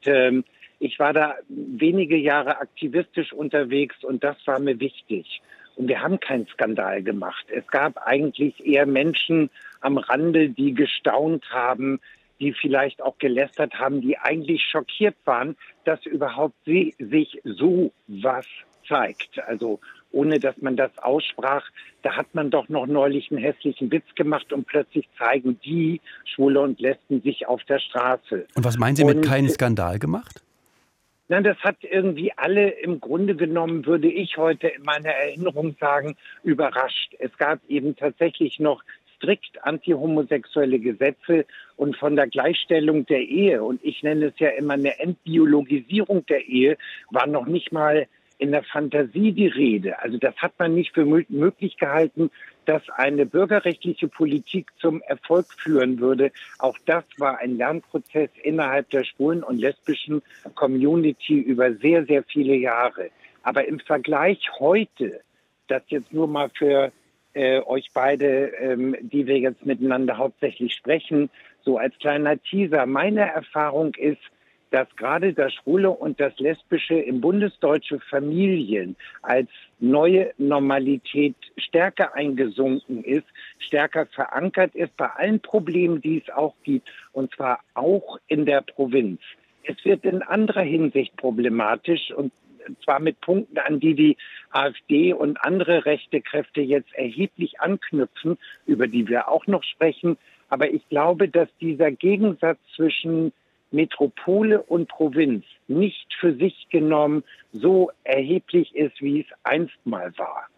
ich war da wenige Jahre aktivistisch unterwegs und das war mir wichtig. Und wir haben keinen Skandal gemacht. Es gab eigentlich eher Menschen am Rande, die gestaunt haben, die vielleicht auch gelästert haben, die eigentlich schockiert waren, dass überhaupt sich so was zeigt. Also ohne dass man das aussprach, da hat man doch noch neulich einen hässlichen Witz gemacht und plötzlich zeigen die Schwule und Lesben sich auf der Straße. Und was meinen Sie mit keinen Skandal gemacht? Nein, das hat irgendwie alle im Grunde genommen, würde ich heute in meiner Erinnerung sagen, überrascht. Es gab eben tatsächlich noch strikt antihomosexuelle Gesetze und von der Gleichstellung der Ehe, und ich nenne es ja immer eine Entbiologisierung der Ehe, war noch nicht mal in der Fantasie die Rede. Also das hat man nicht für möglich gehalten, dass eine bürgerrechtliche Politik zum Erfolg führen würde. Auch das war ein Lernprozess innerhalb der schwulen und lesbischen Community über sehr, sehr viele Jahre. Aber im Vergleich heute, das jetzt nur mal für euch beide, die wir jetzt miteinander hauptsächlich sprechen, so als kleiner Teaser, meine Erfahrung ist, dass gerade das Schwule und das Lesbische in bundesdeutsche Familien als neue Normalität stärker eingesunken ist, stärker verankert ist bei allen Problemen, die es auch gibt, und zwar auch in der Provinz. Es wird in anderer Hinsicht problematisch, und zwar mit Punkten, an die die AfD und andere rechte Kräfte jetzt erheblich anknüpfen, über die wir auch noch sprechen. Aber ich glaube, dass dieser Gegensatz zwischen Metropole und Provinz nicht für sich genommen so erheblich ist, wie es einst mal war.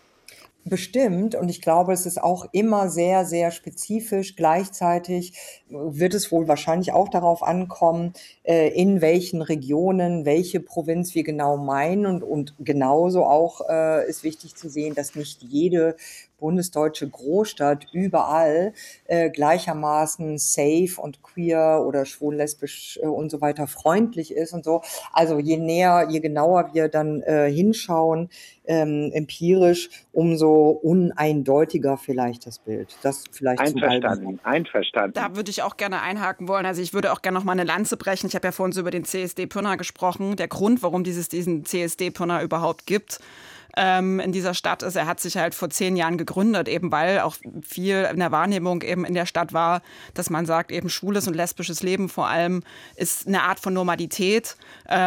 Bestimmt. Und ich glaube, es ist auch immer sehr, sehr spezifisch. Gleichzeitig wird es wohl wahrscheinlich auch darauf ankommen, in welchen Regionen, welche Provinz wir genau meinen. Und genauso auch ist wichtig zu sehen, dass nicht jede bundesdeutsche Großstadt überall gleichermaßen safe und queer oder schwul, lesbisch und so weiter freundlich ist und so. Also je näher, je genauer wir dann hinschauen, empirisch, umso uneindeutiger vielleicht das Bild. Das vielleicht Einverstanden. Da würde ich auch gerne einhaken wollen. Also ich würde auch gerne noch mal eine Lanze brechen. Ich habe ja vorhin so über den CSD Pirna gesprochen. Der Grund, warum diesen CSD Pirna überhaupt gibt, in dieser Stadt ist, er hat sich halt vor 10 Jahren gegründet, eben weil auch viel in der Wahrnehmung eben in der Stadt war, dass man sagt, eben schwules und lesbisches Leben vor allem ist eine Art von Normalität,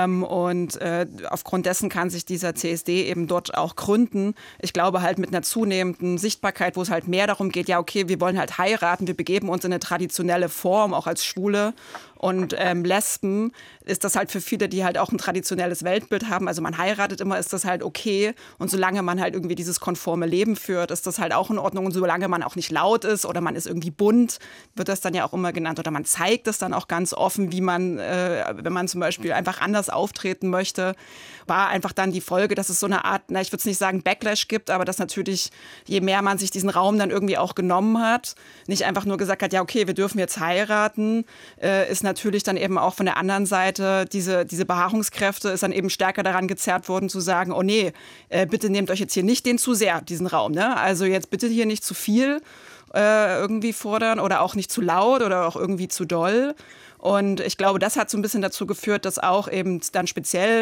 und aufgrund dessen kann sich dieser CSD eben dort auch gründen. Ich glaube halt mit einer zunehmenden Sichtbarkeit, wo es halt mehr darum geht, ja okay, wir wollen halt heiraten, wir begeben uns in eine traditionelle Form, auch als Schwule und Lesben, ist das halt für viele, die halt auch ein traditionelles Weltbild haben, also man heiratet immer, ist das halt okay. Und solange man halt irgendwie dieses konforme Leben führt, ist das halt auch in Ordnung. Und solange man auch nicht laut ist oder man ist irgendwie bunt, wird das dann ja auch immer genannt. Oder man zeigt es dann auch ganz offen, wie man, wenn man zum Beispiel einfach anders auftreten möchte, war einfach dann die Folge, dass es so eine Art, ich würde es nicht sagen Backlash gibt, aber dass natürlich, je mehr man sich diesen Raum dann irgendwie auch genommen hat, nicht einfach nur gesagt hat, ja okay, wir dürfen jetzt heiraten, ist natürlich dann eben auch von der anderen Seite, diese Beharrungskräfte ist dann eben stärker daran gezerrt worden zu sagen, oh nee, bitte nehmt euch jetzt hier nicht den zu sehr, diesen Raum, ne? Also jetzt bitte hier nicht zu viel irgendwie fordern oder auch nicht zu laut oder auch irgendwie zu doll. Und ich glaube, das hat so ein bisschen dazu geführt, dass auch eben dann speziell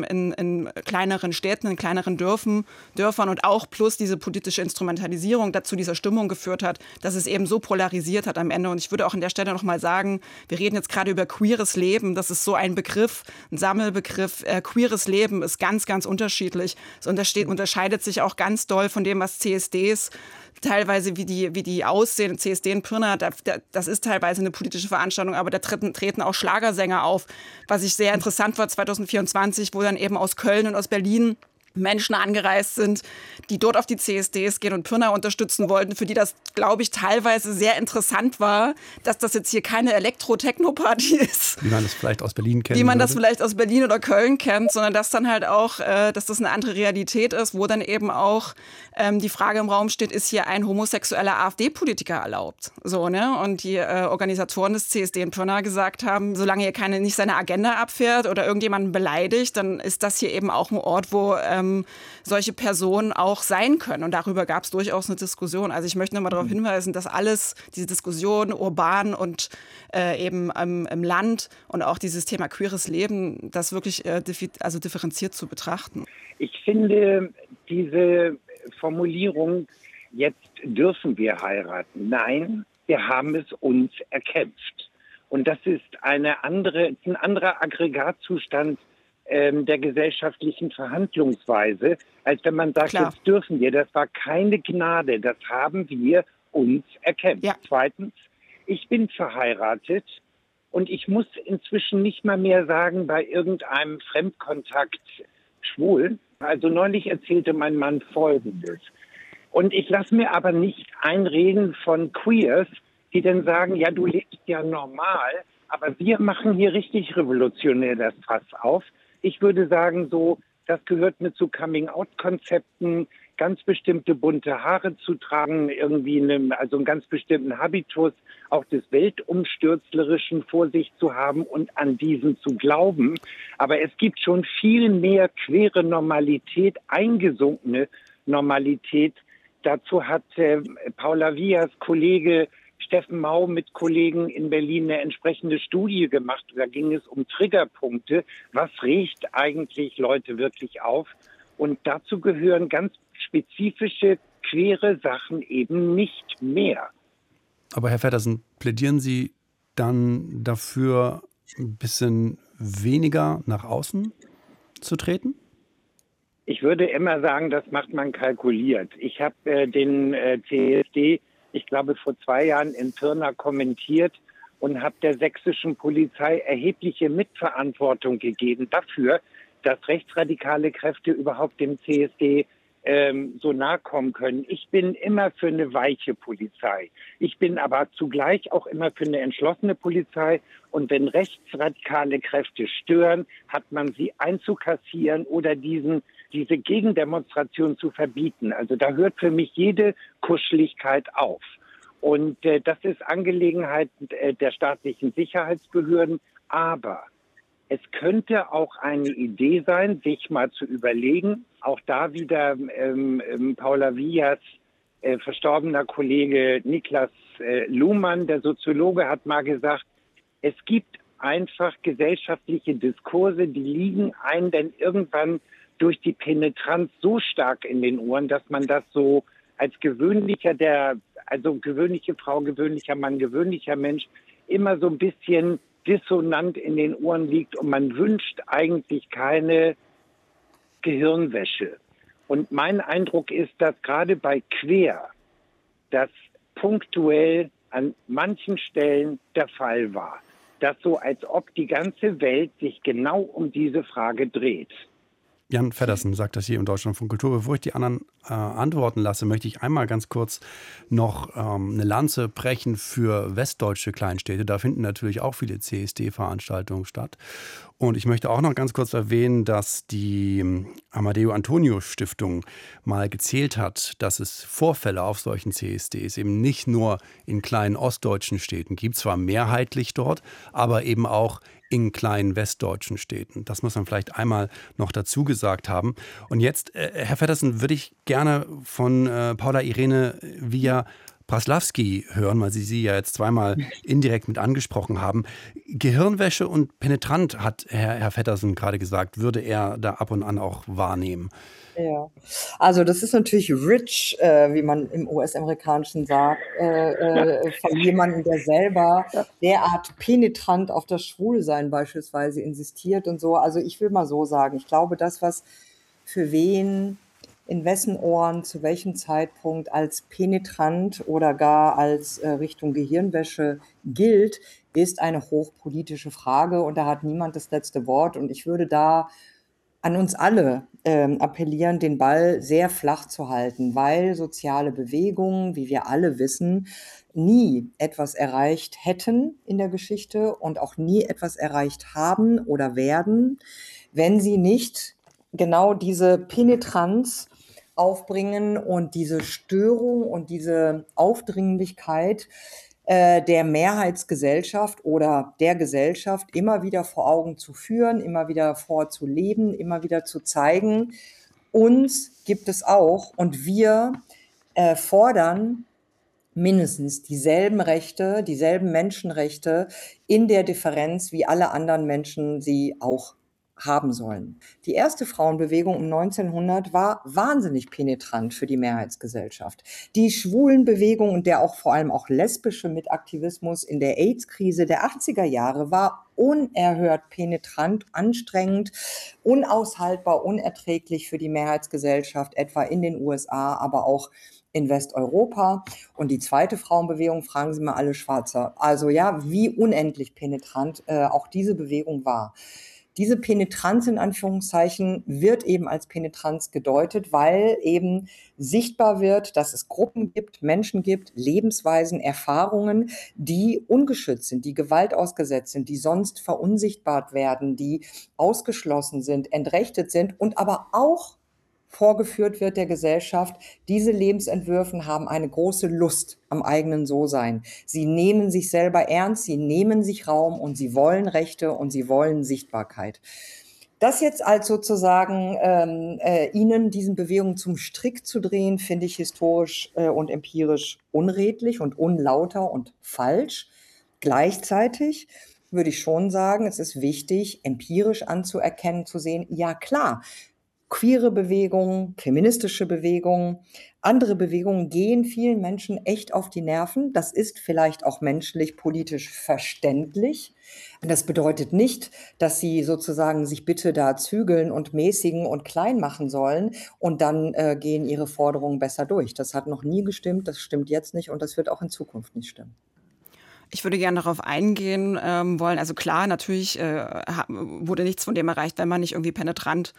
in kleineren Städten, in kleineren Dörfern und auch plus diese politische Instrumentalisierung dazu dieser Stimmung geführt hat, dass es eben so polarisiert hat am Ende. Und ich würde auch an der Stelle noch mal sagen, wir reden jetzt gerade über queeres Leben. Das ist so ein Begriff, ein Sammelbegriff. Queeres Leben ist ganz, ganz unterschiedlich. Es unterscheidet sich auch ganz doll von dem, was CSDs teilweise, wie die aussehen. CSD in Pirna, das ist teilweise eine politische Veranstaltung, aber da treten auch Schlagersänger auf, was ich sehr interessant war 2024, wo dann eben aus Köln und aus Berlin Menschen angereist sind, die dort auf die CSDs gehen und Pirna unterstützen wollten, für die das, glaube ich, teilweise sehr interessant war, dass das jetzt hier keine Elektro-Techno-Party ist. Wie man das vielleicht aus Berlin kennt. Wie man das vielleicht aus Berlin oder Köln kennt, sondern dass dann halt auch, dass das eine andere Realität ist, wo dann eben auch die Frage im Raum steht, ist hier ein homosexueller AfD-Politiker erlaubt? So, ne? Und die Organisatoren des CSD in Pirna gesagt haben, solange hier nicht seine Agenda abfährt oder irgendjemanden beleidigt, dann ist das hier eben auch ein Ort, wo solche Personen auch sein können. Und darüber gab es durchaus eine Diskussion. Also ich möchte nochmal darauf hinweisen, dass diese Diskussion urban und eben im Land und auch dieses Thema queeres Leben, das wirklich differenziert zu betrachten. Ich finde diese Formulierung, jetzt dürfen wir heiraten. Nein, wir haben es uns erkämpft. Und das ist ein anderer Aggregatzustand der gesellschaftlichen Verhandlungsweise, als wenn man sagt, Klar. Jetzt dürfen wir. Das war keine Gnade, das haben wir uns erkämpft. Ja. Zweitens, ich bin verheiratet und ich muss inzwischen nicht mal mehr sagen, bei irgendeinem Fremdkontakt schwul. Also neulich erzählte mein Mann Folgendes. Und ich lasse mir aber nicht einreden von Queers, die dann sagen, ja, du lebst ja normal, aber wir machen hier richtig revolutionär das Fass auf. Ich würde sagen, so, das gehört mit zu Coming-out-Konzepten, ganz bestimmte bunte Haare zu tragen, irgendwie einen ganz bestimmten Habitus, auch des Weltumstürzlerischen vor sich zu haben und an diesen zu glauben. Aber es gibt schon viel mehr queere Normalität, eingesunkene Normalität. Dazu hat Paula Wias Kollege Steffen Mau mit Kollegen in Berlin eine entsprechende Studie gemacht. Da ging es um Triggerpunkte. Was regt eigentlich Leute wirklich auf? Und dazu gehören ganz spezifische, queere Sachen eben nicht mehr. Aber Herr Feddersen, plädieren Sie dann dafür, ein bisschen weniger nach außen zu treten? Ich würde immer sagen, das macht man kalkuliert. Ich habe den CSD, ich glaube, vor 2 Jahren in Pirna kommentiert und habe der sächsischen Polizei erhebliche Mitverantwortung gegeben dafür, dass rechtsradikale Kräfte überhaupt dem CSD so nahe kommen können. Ich bin immer für eine weiche Polizei. Ich bin aber zugleich auch immer für eine entschlossene Polizei. Und wenn rechtsradikale Kräfte stören, hat man sie einzukassieren oder diese Gegendemonstration zu verbieten. Also da hört für mich jede Kuscheligkeit auf. Und das ist Angelegenheit der staatlichen Sicherheitsbehörden. Aber es könnte auch eine Idee sein, sich mal zu überlegen, auch da wieder Paula Wias verstorbener Kollege Niklas Luhmann, der Soziologe, hat mal gesagt, es gibt einfach gesellschaftliche Diskurse, die liegen einem dann irgendwann durch die Penetranz so stark in den Ohren, dass man das so als gewöhnliche Frau, gewöhnlicher Mann, gewöhnlicher Mensch immer so ein bisschen dissonant in den Ohren liegt und man wünscht eigentlich keine Gehirnwäsche. Und mein Eindruck ist, dass gerade bei Queer das punktuell an manchen Stellen der Fall war. Dass so, als ob die ganze Welt sich genau um diese Frage dreht. Jan Feddersen sagt das hier im Deutschlandfunk Kultur. Bevor ich die anderen antworten lasse, möchte ich einmal ganz kurz noch eine Lanze brechen für westdeutsche Kleinstädte. Da finden natürlich auch viele CSD-Veranstaltungen statt. Und ich möchte auch noch ganz kurz erwähnen, dass die Amadeo Antonio Stiftung mal gezählt hat, dass es Vorfälle auf solchen CSDs eben nicht nur in kleinen ostdeutschen Städten gibt, zwar mehrheitlich dort, aber eben auch in kleinen westdeutschen Städten. Das muss man vielleicht einmal noch dazu gesagt haben. Und jetzt, Herr Feddersen, würde ich gerne von Paula Irene Wija-Praslawski hören, weil Sie ja jetzt zweimal indirekt mit angesprochen haben. Gehirnwäsche und penetrant, hat Herr Feddersen gerade gesagt, würde er da ab und an auch wahrnehmen. Ja, also das ist natürlich rich, wie man im US-amerikanischen sagt, von jemandem, der selber derart penetrant auf das Schwulsein beispielsweise insistiert und so. Also ich will mal so sagen, ich glaube, das, was für wen, in wessen Ohren, zu welchem Zeitpunkt als penetrant oder gar als Richtung Gehirnwäsche gilt, ist eine hochpolitische Frage und da hat niemand das letzte Wort. Und ich würde da an uns alle appellieren, den Ball sehr flach zu halten, weil soziale Bewegungen, wie wir alle wissen, nie etwas erreicht hätten in der Geschichte und auch nie etwas erreicht haben oder werden, wenn sie nicht genau diese Penetranz aufbringen und diese Störung und diese Aufdringlichkeit der Mehrheitsgesellschaft oder der Gesellschaft immer wieder vor Augen zu führen, immer wieder vorzuleben, immer wieder zu zeigen Uns gibt es auch und wir fordern mindestens dieselben Rechte, dieselben Menschenrechte in der Differenz, wie alle anderen Menschen sie auch haben sollen. Die erste Frauenbewegung um 1900 war wahnsinnig penetrant für die Mehrheitsgesellschaft. Die Schwulenbewegung und der auch vor allem auch lesbische Mitaktivismus in der AIDS-Krise der 80er Jahre war unerhört penetrant, anstrengend, unaushaltbar, unerträglich für die Mehrheitsgesellschaft, etwa in den USA, aber auch in Westeuropa. Und die zweite Frauenbewegung, fragen Sie mal alle Schwarzer. Also ja, wie unendlich penetrant auch diese Bewegung war. Diese Penetranz in Anführungszeichen wird eben als Penetranz gedeutet, weil eben sichtbar wird, dass es Gruppen gibt, Menschen gibt, Lebensweisen, Erfahrungen, die ungeschützt sind, die Gewalt ausgesetzt sind, die sonst verunsichtbart werden, die ausgeschlossen sind, entrechtet sind und aber auch vorgeführt wird der Gesellschaft, diese Lebensentwürfe haben eine große Lust am eigenen So-Sein. Sie nehmen sich selber ernst, sie nehmen sich Raum und sie wollen Rechte und sie wollen Sichtbarkeit. Das jetzt als sozusagen ihnen diesen Bewegungen zum Strick zu drehen, finde ich historisch und empirisch unredlich und unlauter und falsch. Gleichzeitig würde ich schon sagen, es ist wichtig, empirisch anzuerkennen, zu sehen, ja klar, queere Bewegungen, feministische Bewegungen, andere Bewegungen gehen vielen Menschen echt auf die Nerven. Das ist vielleicht auch menschlich, politisch verständlich. Das bedeutet nicht, dass sie sozusagen sich bitte da zügeln und mäßigen und klein machen sollen und dann gehen ihre Forderungen besser durch. Das hat noch nie gestimmt, das stimmt jetzt nicht und das wird auch in Zukunft nicht stimmen. Ich würde gerne darauf eingehen wollen. Also klar, natürlich wurde nichts von dem erreicht, wenn man nicht irgendwie penetrant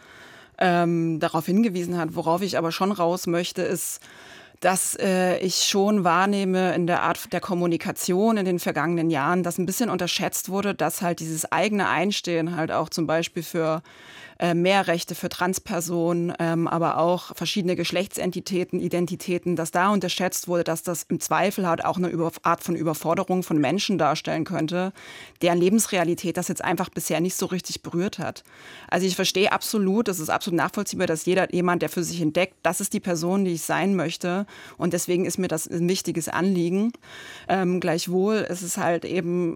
darauf hingewiesen hat. Worauf ich aber schon raus möchte, ist, dass ich schon wahrnehme in der Art der Kommunikation in den vergangenen Jahren, dass ein bisschen unterschätzt wurde, dass halt dieses eigene Einstehen halt auch zum Beispiel für mehr Rechte für Transpersonen, aber auch verschiedene Geschlechtsentitäten, Identitäten, dass da unterschätzt wurde, dass das im Zweifel halt auch eine Art von Überforderung von Menschen darstellen könnte, deren Lebensrealität das jetzt einfach bisher nicht so richtig berührt hat. Also ich verstehe absolut, es ist absolut nachvollziehbar, dass jemand, der für sich entdeckt, das ist die Person, die ich sein möchte und deswegen ist mir das ein wichtiges Anliegen. Gleichwohl ist es halt eben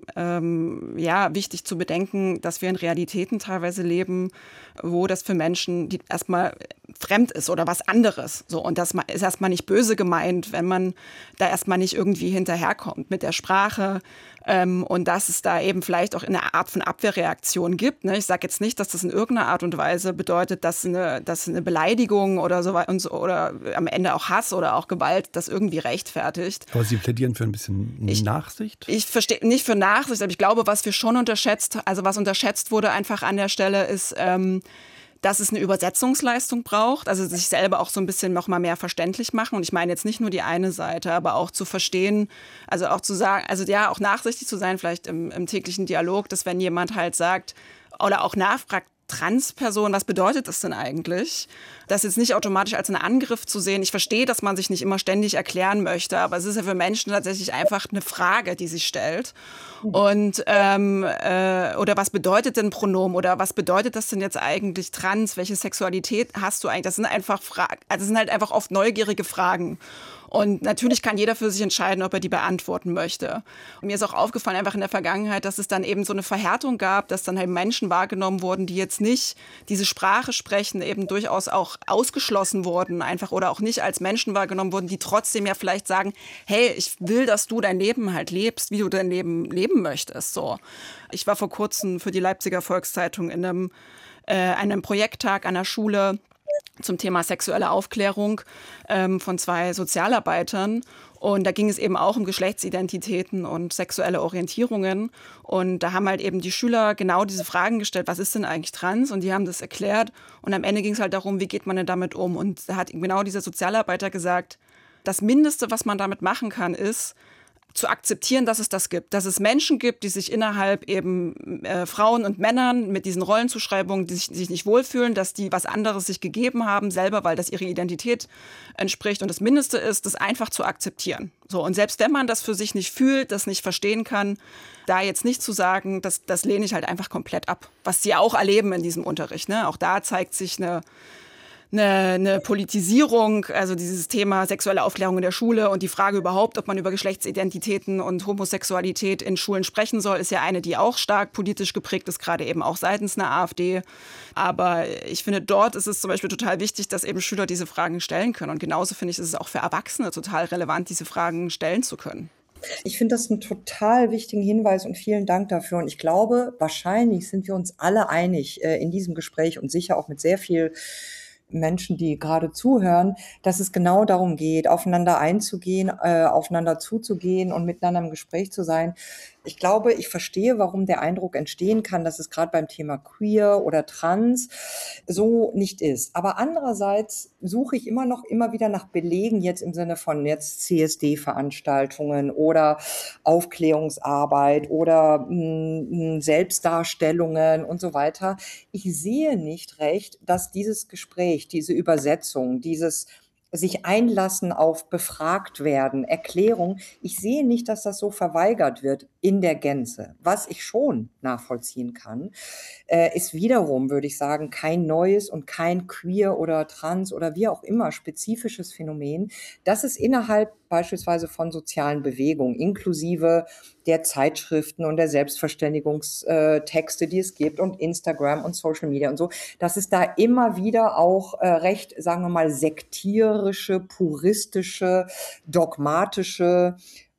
wichtig zu bedenken, dass wir in Realitäten teilweise leben, wo das für Menschen die erstmal fremd ist oder was anderes. So, und das ist erstmal nicht böse gemeint, wenn man da erstmal nicht irgendwie hinterherkommt mit der Sprache. Und dass es da eben vielleicht auch eine Art von Abwehrreaktion gibt. Ne? Ich sage jetzt nicht, dass das in irgendeiner Art und Weise bedeutet, dass eine Beleidigung oder so oder am Ende auch Hass oder auch Gewalt das irgendwie rechtfertigt. Aber Sie plädieren für ein bisschen Nachsicht? Ich verstehe nicht für Nachsicht, aber ich glaube, was unterschätzt wurde einfach an der Stelle ist, dass es eine Übersetzungsleistung braucht, also sich selber auch so ein bisschen noch mal mehr verständlich machen. Und ich meine jetzt nicht nur die eine Seite, aber auch zu verstehen, also auch zu sagen, also ja, auch nachsichtig zu sein, vielleicht im täglichen Dialog, dass wenn jemand halt sagt oder auch nachfragt, Transperson, was bedeutet das denn eigentlich? Das jetzt nicht automatisch als einen Angriff zu sehen. Ich verstehe, dass man sich nicht immer ständig erklären möchte, aber es ist ja für Menschen tatsächlich einfach eine Frage, die sich stellt. Und oder was bedeutet denn Pronomen oder was bedeutet das denn jetzt eigentlich trans? Welche Sexualität hast du eigentlich? Das sind einfach Fragen, also das sind halt einfach oft neugierige Fragen. Und natürlich kann jeder für sich entscheiden, ob er die beantworten möchte. Und mir ist auch aufgefallen, einfach in der Vergangenheit, dass es dann eben so eine Verhärtung gab, dass dann halt Menschen wahrgenommen wurden, die jetzt nicht diese Sprache sprechen, eben durchaus auch ausgeschlossen wurden, einfach oder auch nicht als Menschen wahrgenommen wurden, die trotzdem ja vielleicht sagen, hey, ich will, dass du dein Leben halt lebst, wie du dein Leben leben möchtest. So. Ich war vor kurzem für die Leipziger Volkszeitung in einem Projekttag an der Schule zum Thema sexuelle Aufklärung von 2 Sozialarbeitern. Und da ging es eben auch um Geschlechtsidentitäten und sexuelle Orientierungen. Und da haben halt eben die Schüler genau diese Fragen gestellt, was ist denn eigentlich trans? Und die haben das erklärt. Und am Ende ging es halt darum, wie geht man denn damit um? Und da hat genau dieser Sozialarbeiter gesagt, das Mindeste, was man damit machen kann, ist, zu akzeptieren, dass es das gibt. Dass es Menschen gibt, die sich innerhalb eben Frauen und Männern mit diesen Rollenzuschreibungen, die sich nicht wohlfühlen, dass die was anderes sich gegeben haben, selber, weil das ihre Identität entspricht. Und das Mindeste ist, das einfach zu akzeptieren. So, und selbst wenn man das für sich nicht fühlt, das nicht verstehen kann, da jetzt nicht zu sagen, das lehne ich halt einfach komplett ab. Was sie auch erleben in diesem Unterricht. Ne? Auch da zeigt sich eine eine Politisierung, also dieses Thema sexuelle Aufklärung in der Schule und die Frage überhaupt, ob man über Geschlechtsidentitäten und Homosexualität in Schulen sprechen soll, ist ja eine, die auch stark politisch geprägt ist, gerade eben auch seitens einer AfD. Aber ich finde, dort ist es zum Beispiel total wichtig, dass eben Schüler diese Fragen stellen können. Und genauso finde ich, ist es auch für Erwachsene total relevant, diese Fragen stellen zu können. Ich finde das einen total wichtigen Hinweis und vielen Dank dafür. Und ich glaube, wahrscheinlich sind wir uns alle einig in diesem Gespräch und sicher auch mit sehr viel Menschen, die gerade zuhören, dass es genau darum geht, aufeinander einzugehen, aufeinander zuzugehen und miteinander im Gespräch zu sein. Ich glaube, ich verstehe, warum der Eindruck entstehen kann, dass es gerade beim Thema Queer oder Trans so nicht ist. Aber andererseits suche ich immer wieder nach Belegen, jetzt im Sinne von jetzt CSD-Veranstaltungen oder Aufklärungsarbeit oder Selbstdarstellungen und so weiter. Ich sehe nicht recht, dass dieses Gespräch, diese Übersetzung, dieses sich einlassen auf befragt werden, Erklärung. Ich sehe nicht, dass das so verweigert wird in der Gänze. Was ich schon nachvollziehen kann, ist wiederum, würde ich sagen, kein neues und kein queer oder trans oder wie auch immer spezifisches Phänomen, das es innerhalb beispielsweise von sozialen Bewegungen, inklusive der Zeitschriften und der Selbstverständigungstexte, die es gibt und Instagram und Social Media und so, dass es da immer wieder auch recht, sagen wir mal, sektierische, puristische, dogmatische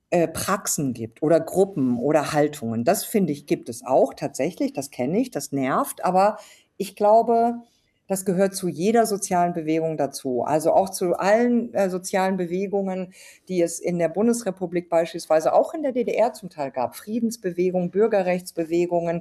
Praxen gibt oder Gruppen oder Haltungen. Das finde ich, gibt es auch tatsächlich, das kenne ich, das nervt, aber ich glaube, das gehört zu jeder sozialen Bewegung dazu. Also auch zu allen sozialen Bewegungen, die es in der Bundesrepublik beispielsweise auch in der DDR zum Teil gab. Friedensbewegungen, Bürgerrechtsbewegungen,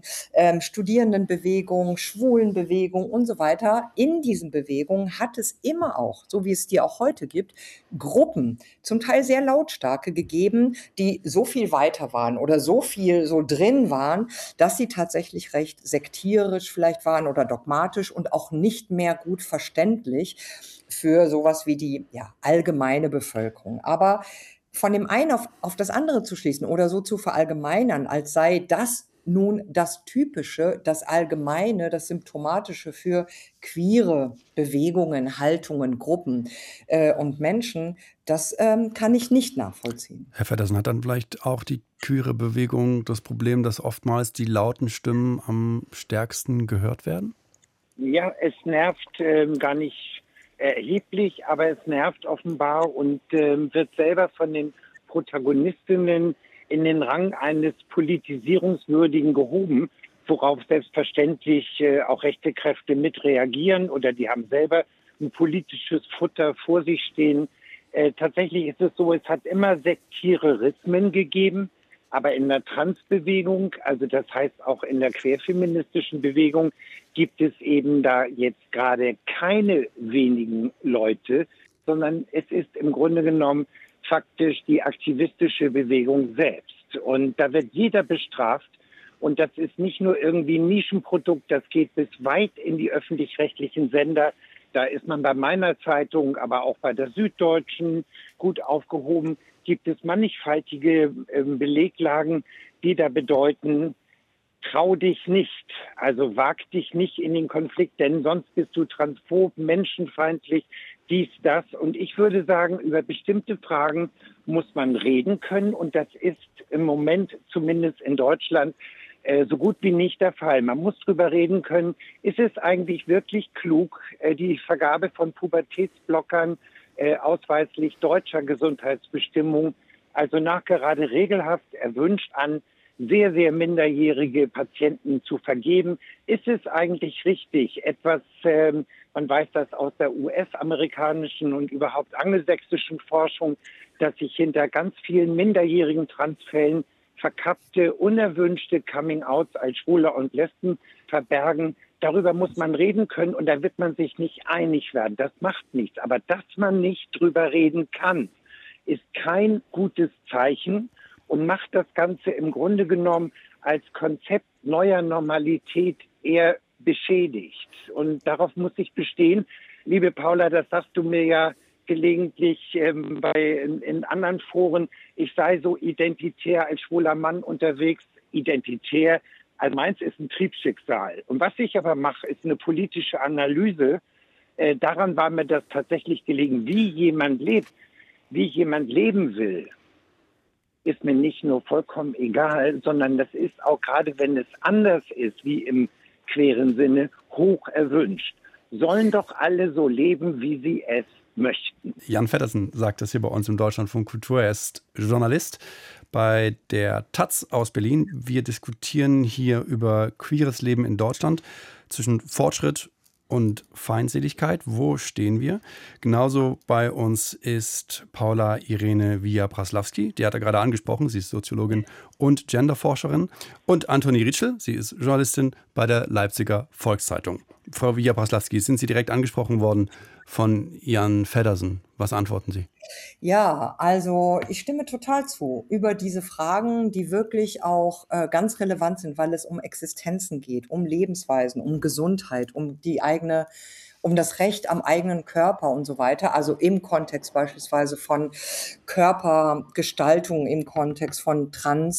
Studierendenbewegungen, Schwulenbewegungen und so weiter. In diesen Bewegungen hat es immer auch, so wie es die auch heute gibt, Gruppen, zum Teil sehr lautstarke gegeben, die so viel weiter waren oder so viel so drin waren, dass sie tatsächlich recht sektierisch vielleicht waren oder dogmatisch und auch nicht mehr gut verständlich für sowas wie die allgemeine Bevölkerung. Aber von dem einen auf das andere zu schließen oder so zu verallgemeinern, als sei das nun das Typische, das Allgemeine, das Symptomatische für queere Bewegungen, Haltungen, Gruppen und Menschen, das kann ich nicht nachvollziehen. Herr Feddersen, hat dann vielleicht auch die queere Bewegung das Problem, dass oftmals die lauten Stimmen am stärksten gehört werden? Ja, es nervt gar nicht erheblich, aber es nervt offenbar und wird selber von den Protagonistinnen in den Rang eines Politisierungswürdigen gehoben, worauf selbstverständlich auch rechte Kräfte mit reagieren oder die haben selber ein politisches Futter vor sich stehen. Tatsächlich ist es so, es hat immer Sektiererismen gegeben, aber in der Transbewegung, also das heißt auch in der querfeministischen Bewegung, gibt es eben da jetzt gerade keine wenigen Leute, sondern es ist im Grunde genommen faktisch die aktivistische Bewegung selbst. Und da wird jeder bestraft. Und das ist nicht nur irgendwie ein Nischenprodukt, das geht bis weit in die öffentlich-rechtlichen Sender. Da ist man bei meiner Zeitung, aber auch bei der Süddeutschen gut aufgehoben. Gibt es mannigfaltige Beleglagen, die da bedeuten, trau dich nicht, also wag dich nicht in den Konflikt, denn sonst bist du transphob, menschenfeindlich, dies, das. Und ich würde sagen, über bestimmte Fragen muss man reden können. Und das ist im Moment, zumindest in Deutschland, so gut wie nicht der Fall. Man muss drüber reden können, ist es eigentlich wirklich klug, die Vergabe von Pubertätsblockern ausweislich deutscher Gesundheitsbestimmung, also nachgerade regelhaft erwünscht an sehr, sehr minderjährige Patienten zu vergeben. Ist es eigentlich richtig, etwas, man weiß das aus der US-amerikanischen und überhaupt angelsächsischen Forschung, dass sich hinter ganz vielen minderjährigen Transfällen verkappte, unerwünschte Coming-outs als Schwule und Lesben verbergen. Darüber muss man reden können und da wird man sich nicht einig werden. Das macht nichts. Aber dass man nicht drüber reden kann, ist kein gutes Zeichen und macht das Ganze im Grunde genommen als Konzept neuer Normalität eher beschädigt. Und darauf muss ich bestehen. Liebe Paula, das sagst du mir ja gelegentlich in anderen Foren, ich sei so identitär als schwuler Mann unterwegs, identitär. Also meins ist ein Triebschicksal. Und was ich aber mache, ist eine politische Analyse Daran war mir das tatsächlich gelegen. Wie jemand lebt, wie jemand leben will, ist mir nicht nur vollkommen egal, sondern das ist auch, gerade wenn es anders ist, wie im queren Sinne, hoch erwünscht. Sollen doch alle so leben, wie sie es möchten. Jan Feddersen sagt das hier bei uns im Deutschlandfunk Kultur. Er ist Journalist bei der taz aus Berlin. Wir diskutieren hier über queeres Leben in Deutschland zwischen Fortschritt und Feindseligkeit. Wo stehen wir? Genauso bei uns ist Paula Irene Villa-Praslawski, die hat er gerade angesprochen, sie ist Soziologin und Genderforscherin. Und Antonie Ritschl, sie ist Journalistin bei der Leipziger Volkszeitung. Frau Villa-Praslawski, sind Sie direkt angesprochen worden von Jan Feddersen? Was antworten Sie? Ja, also ich stimme total zu über diese Fragen, die wirklich auch ganz relevant sind, weil es um Existenzen geht, um Lebensweisen, um Gesundheit, um das Recht am eigenen Körper und so weiter. Also im Kontext beispielsweise von Körpergestaltung, im Kontext von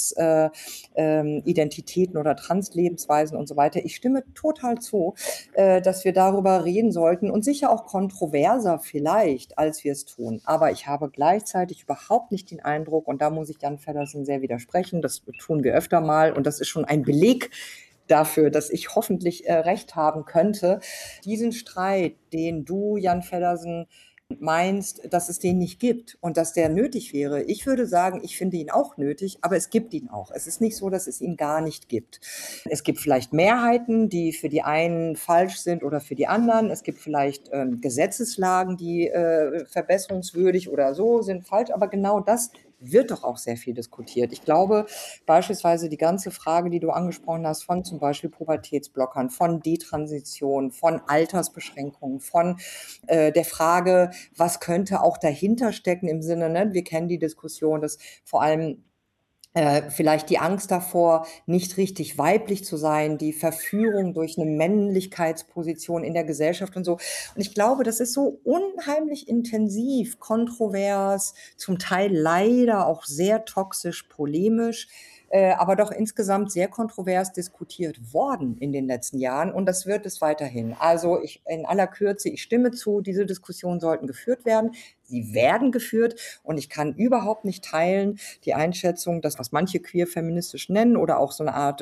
Trans-Identitäten oder Trans-Lebensweisen und so weiter. Ich stimme total zu, dass wir darüber reden sollten und sicher auch kontroverser vielleicht, als wir es tun. Aber ich habe gleichzeitig überhaupt nicht den Eindruck, und da muss ich Jan Feddersen sehr widersprechen, das tun wir öfter mal und das ist schon ein Beleg dafür, dass ich hoffentlich recht haben könnte. Diesen Streit, den du, Jan Feddersen, meinst, dass es den nicht gibt und dass der nötig wäre. Ich würde sagen, ich finde ihn auch nötig, aber es gibt ihn auch. Es ist nicht so, dass es ihn gar nicht gibt. Es gibt vielleicht Mehrheiten, die für die einen falsch sind oder für die anderen. Es gibt vielleicht Gesetzeslagen, die verbesserungswürdig oder so sind, falsch, aber genau das wird doch auch sehr viel diskutiert. Ich glaube beispielsweise die ganze Frage, die du angesprochen hast, von zum Beispiel Pubertätsblockern, von Detransition, von Altersbeschränkungen, von der Frage, was könnte auch dahinter stecken im Sinne, ne? Wir kennen die Diskussion, dass vor allem vielleicht die Angst davor, nicht richtig weiblich zu sein, die Verführung durch eine Männlichkeitsposition in der Gesellschaft und so. Und ich glaube, das ist so unheimlich intensiv, kontrovers, zum Teil leider auch sehr toxisch, polemisch, aber doch insgesamt sehr kontrovers diskutiert worden in den letzten Jahren und das wird es weiterhin. Also in aller Kürze, ich stimme zu, diese Diskussionen sollten geführt werden. Sie werden geführt und ich kann überhaupt nicht teilen die Einschätzung, dass was manche queer-feministisch nennen oder auch so eine Art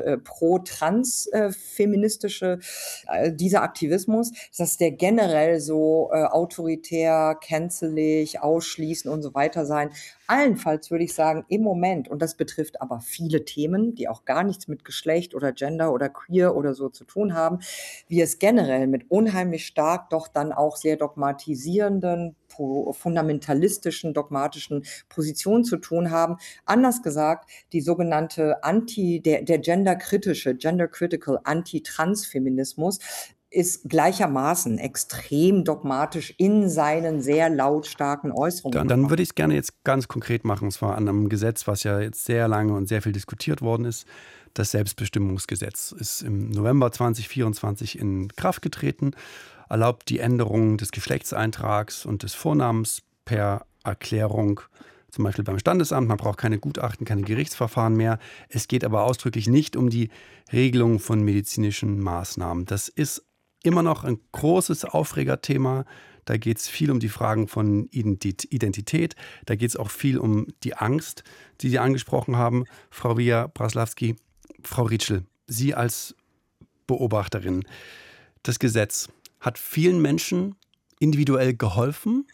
pro-trans-feministische, dieser Aktivismus, dass der generell so autoritär, cancelig, ausschließen und so weiter sein. Allenfalls würde ich sagen, im Moment, und das betrifft aber viele Themen, die auch gar nichts mit Geschlecht oder Gender oder Queer oder so zu tun haben, wir es generell mit unheimlich stark doch dann auch sehr dogmatisierenden, fundamentalistischen, dogmatischen Positionen zu tun haben. Anders gesagt, die sogenannte der genderkritische, gendercritical Anti-Trans-Feminismus ist gleichermaßen extrem dogmatisch in seinen sehr lautstarken Äußerungen. Dann würde ich es gerne jetzt ganz konkret machen, und zwar an einem Gesetz, was ja jetzt sehr lange und sehr viel diskutiert worden ist. Das Selbstbestimmungsgesetz ist im November 2024 in Kraft getreten, erlaubt die Änderung des Geschlechtseintrags und des Vornamens per Erklärung, zum Beispiel beim Standesamt. Man braucht keine Gutachten, keine Gerichtsverfahren mehr. Es geht aber ausdrücklich nicht um die Regelung von medizinischen Maßnahmen. Das ist immer noch ein großes Aufregerthema. Da geht es viel um die Fragen von Identität. Da geht es auch viel um die Angst, die Sie angesprochen haben, Frau Villa-Praslawski. Frau Ritschl, Sie als Beobachterin, das Gesetz hat vielen Menschen individuell geholfen.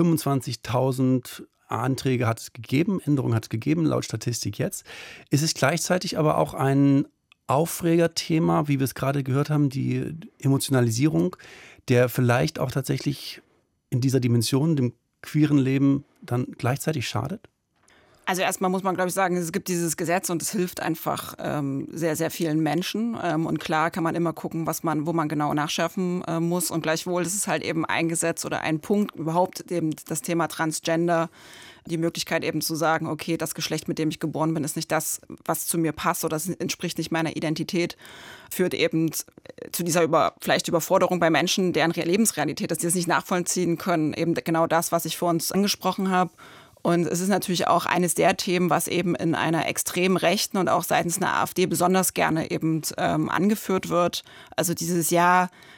25.000 Anträge hat es gegeben, Änderungen hat es gegeben, laut Statistik jetzt. Ist es gleichzeitig aber auch ein Aufregerthema, wie wir es gerade gehört haben, die Emotionalisierung, der vielleicht auch tatsächlich in dieser Dimension, dem queeren Leben, dann gleichzeitig schadet? Also erstmal muss man, glaube ich, sagen, es gibt dieses Gesetz und es hilft einfach sehr, sehr vielen Menschen. Und klar kann man immer gucken, wo man genau nachschärfen muss. Und gleichwohl ist es halt eben ein Gesetz oder ein Punkt, überhaupt eben das Thema Transgender, die Möglichkeit eben zu sagen, okay, das Geschlecht, mit dem ich geboren bin, ist nicht das, was zu mir passt oder das entspricht nicht meiner Identität, führt eben zu dieser vielleicht Überforderung bei Menschen, deren Lebensrealität ist, die es nicht nachvollziehen können. Eben genau das, was ich vor uns angesprochen habe. Und es ist natürlich auch eines der Themen, was eben in einer extrem rechten und auch seitens einer AfD besonders gerne eben angeführt wird. Also dieses Jahr,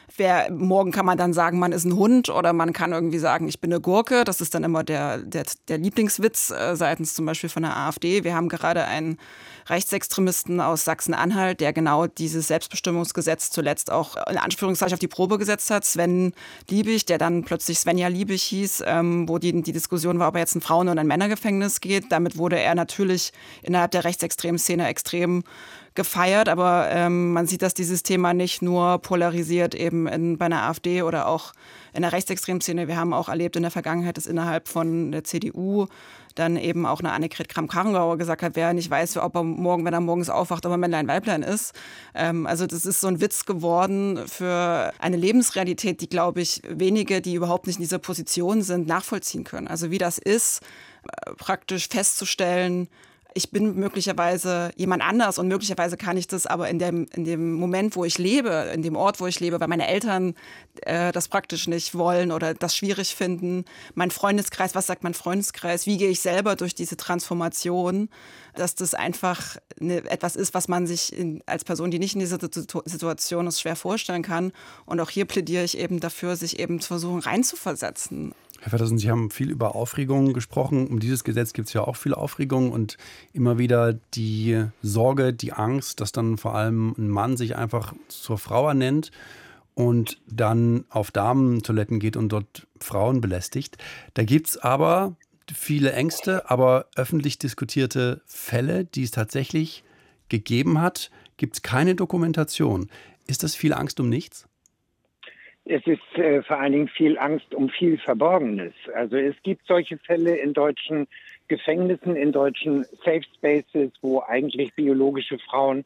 Morgen kann man dann sagen, man ist ein Hund oder man kann irgendwie sagen, ich bin eine Gurke. Das ist dann immer der Lieblingswitz seitens zum Beispiel von der AfD. Wir haben gerade einen Rechtsextremisten aus Sachsen-Anhalt, der genau dieses Selbstbestimmungsgesetz zuletzt auch in Anführungszeichen auf die Probe gesetzt hat. Sven Liebig, der dann plötzlich Svenja Liebig hieß, wo die Diskussion war, ob er jetzt ein Frauen- oder ein Männergefängnis geht. Damit wurde er natürlich innerhalb der rechtsextremen Szene extrem gefeiert, aber man sieht, dass dieses Thema nicht nur polarisiert eben bei einer AfD oder auch in der rechtsextremen Szene. Wir haben auch erlebt in der Vergangenheit, dass innerhalb von der CDU dann eben auch eine Annegret Kramp-Karrenbauer gesagt hat, wer nicht weiß, ob er wenn er morgens aufwacht, ob er Männlein, Weiblein ist. Also das ist so ein Witz geworden für eine Lebensrealität, die, glaube ich, wenige, die überhaupt nicht in dieser Position sind, nachvollziehen können. Also wie das ist, praktisch festzustellen, ich bin möglicherweise jemand anders und möglicherweise kann ich das aber in dem Moment, wo ich lebe, in dem Ort, wo ich lebe, weil meine Eltern das praktisch nicht wollen oder das schwierig finden. Mein Freundeskreis, was sagt mein Freundeskreis? Wie gehe ich selber durch diese Transformation? Dass das einfach etwas ist, was man sich als Person, die nicht in dieser Situation ist, schwer vorstellen kann. Und auch hier plädiere ich eben dafür, sich eben zu versuchen, reinzuversetzen. Herr Feddersen, Sie haben viel über Aufregung gesprochen. Um dieses Gesetz gibt es ja auch viel Aufregung und immer wieder die Sorge, die Angst, dass dann vor allem ein Mann sich einfach zur Frau ernennt und dann auf Damentoiletten geht und dort Frauen belästigt. Da gibt es aber viele Ängste, aber öffentlich diskutierte Fälle, die es tatsächlich gegeben hat, gibt es keine Dokumentation. Ist das viel Angst um nichts? Es ist vor allen Dingen viel Angst um viel Verborgenes. Also es gibt solche Fälle in deutschen Gefängnissen, in deutschen Safe Spaces, wo eigentlich biologische Frauen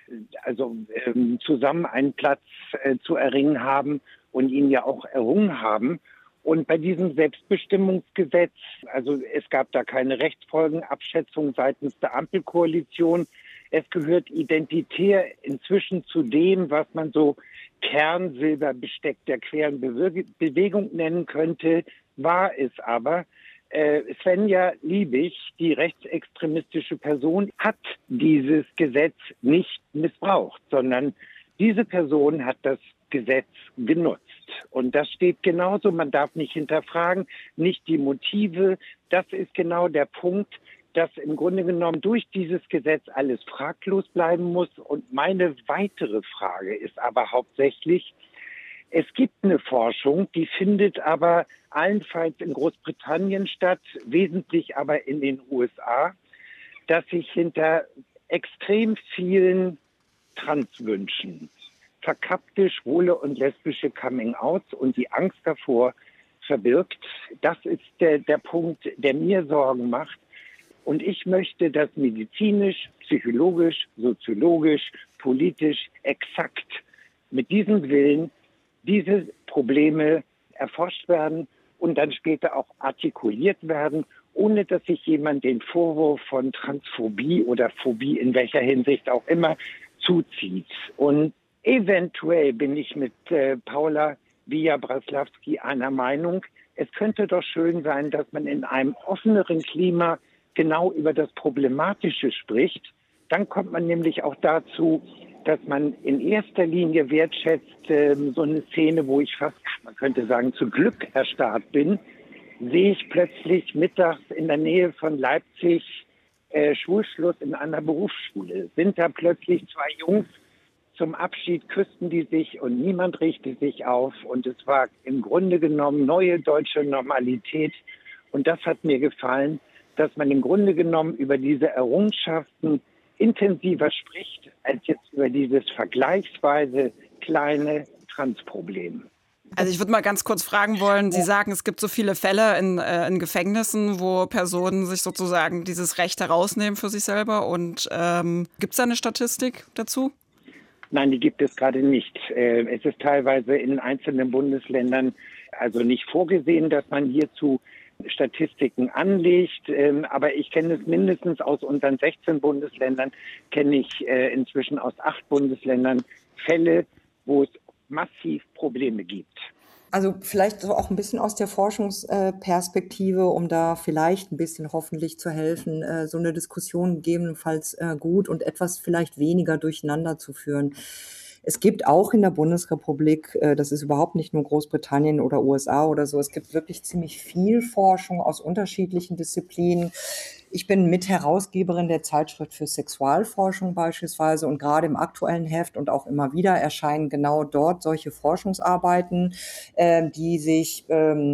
zusammen einen Platz zu erringen haben und ihn ja auch errungen haben. Und bei diesem Selbstbestimmungsgesetz, also es gab da keine Rechtsfolgenabschätzung seitens der Ampelkoalition. Es gehört identitär inzwischen zu dem, was man so Kernsilberbesteck der queeren Bewegung nennen könnte, war es aber. Svenja Liebig, die rechtsextremistische Person, hat dieses Gesetz nicht missbraucht, sondern diese Person hat das Gesetz genutzt. Und das steht genauso, man darf nicht hinterfragen, nicht die Motive. Das ist genau der Punkt, dass im Grunde genommen durch dieses Gesetz alles fraglos bleiben muss. Und meine weitere Frage ist aber hauptsächlich, es gibt eine Forschung, die findet aber allenfalls in Großbritannien statt, wesentlich aber in den USA, dass sich hinter extrem vielen Transwünschen verkappte schwule und lesbische Coming-outs und die Angst davor verbirgt. Das ist der Punkt, der mir Sorgen macht. Und ich möchte, dass medizinisch, psychologisch, soziologisch, politisch exakt mit diesem Willen diese Probleme erforscht werden und dann später auch artikuliert werden, ohne dass sich jemand den Vorwurf von Transphobie oder Phobie in welcher Hinsicht auch immer zuzieht. Und eventuell bin ich mit Paula Bia-Braslawski einer Meinung, es könnte doch schön sein, dass man in einem offeneren Klima genau über das Problematische spricht. Dann kommt man nämlich auch dazu, dass man in erster Linie wertschätzt, so eine Szene, wo ich fast, man könnte sagen, zu Glück erstarrt bin, sehe ich plötzlich mittags in der Nähe von Leipzig Schulschluss in einer Berufsschule. Sind da plötzlich zwei Jungs, zum Abschied küssten die sich und niemand richtete sich auf. Und es war im Grunde genommen neue deutsche Normalität. Und das hat mir gefallen, dass man im Grunde genommen über diese Errungenschaften intensiver spricht, als jetzt über dieses vergleichsweise kleine Transproblem. Also ich würde mal ganz kurz fragen wollen, Sie sagen, es gibt so viele Fälle in Gefängnissen, wo Personen sich sozusagen dieses Recht herausnehmen für sich selber. Und gibt es da eine Statistik dazu? Nein, die gibt es gerade nicht. Es ist teilweise in einzelnen Bundesländern also nicht vorgesehen, dass man hierzu Statistiken anlegt, aber ich kenne es mindestens aus unseren 16 Bundesländern, kenne ich inzwischen aus 8 Bundesländern Fälle, wo es massiv Probleme gibt. Also vielleicht so auch ein bisschen aus der Forschungsperspektive, um da vielleicht ein bisschen hoffentlich zu helfen, so eine Diskussion gegebenenfalls gut und etwas vielleicht weniger durcheinander zu führen. Es gibt auch in der Bundesrepublik, das ist überhaupt nicht nur Großbritannien oder USA oder so, es gibt wirklich ziemlich viel Forschung aus unterschiedlichen Disziplinen. Ich bin Mitherausgeberin der Zeitschrift für Sexualforschung beispielsweise und gerade im aktuellen Heft und auch immer wieder erscheinen genau dort solche Forschungsarbeiten, die sich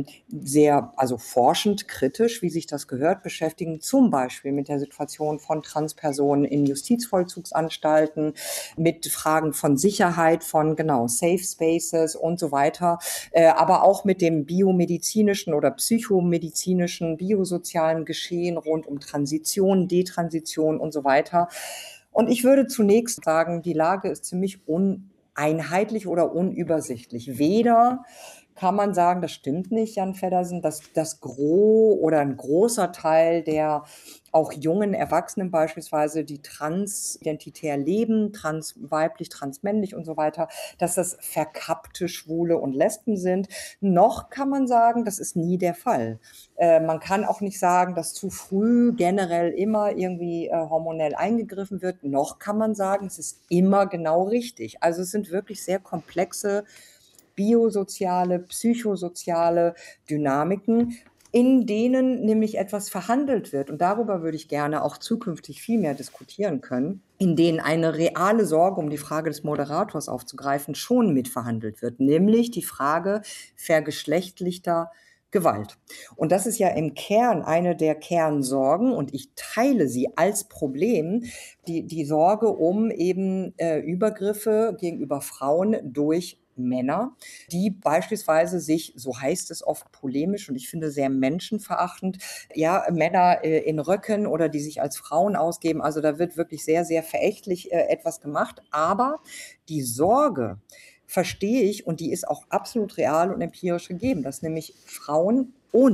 sehr, also forschend, kritisch, wie sich das gehört, beschäftigen, zum Beispiel mit der Situation von Transpersonen in Justizvollzugsanstalten, mit Fragen von Sicherheit, von genau Safe Spaces und so weiter, aber auch mit dem biomedizinischen oder psychomedizinischen, biosozialen Geschehen rund um Transition, Detransition und so weiter. Und ich würde zunächst sagen, die Lage ist ziemlich uneinheitlich oder unübersichtlich. Weder kann man sagen, das stimmt nicht, Jan Feddersen, dass das Gros oder ein großer Teil der auch jungen Erwachsenen beispielsweise, die transidentitär leben, transweiblich, transmännlich und so weiter, dass das verkappte Schwule und Lesben sind. Noch kann man sagen, das ist nie der Fall. Man kann auch nicht sagen, dass zu früh generell immer irgendwie hormonell eingegriffen wird. Noch kann man sagen, es ist immer genau richtig. Also es sind wirklich sehr komplexe biosoziale, psychosoziale Dynamiken, in denen nämlich etwas verhandelt wird. Und darüber würde ich gerne auch zukünftig viel mehr diskutieren können, in denen eine reale Sorge, um die Frage des Moderators aufzugreifen, schon mitverhandelt wird, nämlich die Frage vergeschlechtlichter Gewalt. Und das ist ja im Kern eine der Kernsorgen und ich teile sie als Problem, die Sorge um eben Übergriffe gegenüber Frauen durch Männer, die beispielsweise sich, so heißt es oft polemisch und ich finde sehr menschenverachtend, ja, Männer in Röcken oder die sich als Frauen ausgeben. Also da wird wirklich sehr, sehr verächtlich etwas gemacht. Aber die Sorge verstehe ich und die ist auch absolut real und empirisch gegeben, dass nämlich Frauen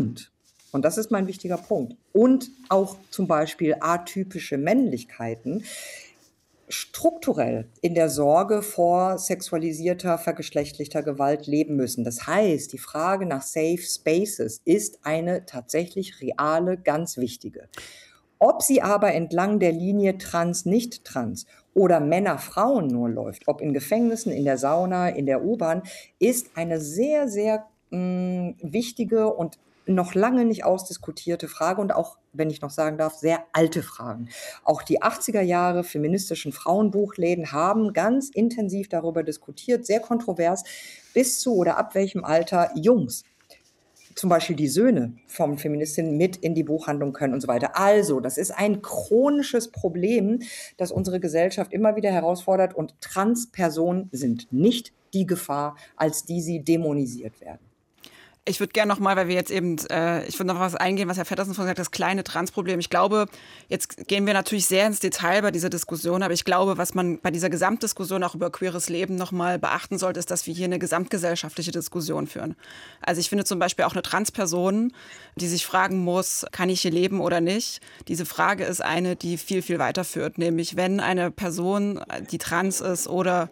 und das ist mein wichtiger Punkt, und auch zum Beispiel atypische Männlichkeiten strukturell in der Sorge vor sexualisierter, vergeschlechtlichter Gewalt leben müssen. Das heißt, die Frage nach Safe Spaces ist eine tatsächlich reale, ganz wichtige. Ob sie aber entlang der Linie trans, nicht trans oder Männer, Frauen nur läuft, ob in Gefängnissen, in der Sauna, in der U-Bahn, ist eine sehr, sehr wichtige und noch lange nicht ausdiskutierte Frage und auch, wenn ich noch sagen darf, sehr alte Fragen. Auch die 80er Jahre feministischen Frauenbuchläden haben ganz intensiv darüber diskutiert, sehr kontrovers, bis zu oder ab welchem Alter Jungs, zum Beispiel die Söhne von Feministinnen, mit in die Buchhandlung können und so weiter. Also, das ist ein chronisches Problem, das unsere Gesellschaft immer wieder herausfordert und Transpersonen sind nicht die Gefahr, als die sie dämonisiert werden. Ich würde gerne noch mal, weil wir jetzt eben, ich würde noch was eingehen, was Herr Feddersen vorhin gesagt hat, das kleine Transproblem. Ich glaube, jetzt gehen wir natürlich sehr ins Detail bei dieser Diskussion, aber ich glaube, was man bei dieser Gesamtdiskussion auch über queeres Leben noch mal beachten sollte, ist, dass wir hier eine gesamtgesellschaftliche Diskussion führen. Also ich finde zum Beispiel auch eine Transperson, die sich fragen muss, kann ich hier leben oder nicht? Diese Frage ist eine, die viel, viel weiter führt. Nämlich, wenn eine Person, die trans ist oder